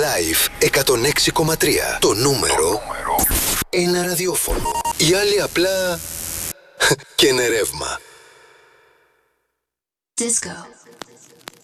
Live 106,3. Το νούμερο 1 ραδιόφωνο. Οι άλλοι απλά και είναι ρεύμα. Disco.